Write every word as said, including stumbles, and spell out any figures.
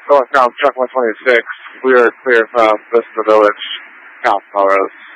Northbound, truck one twenty-six, clear, clear from Vista Village, South Melrose.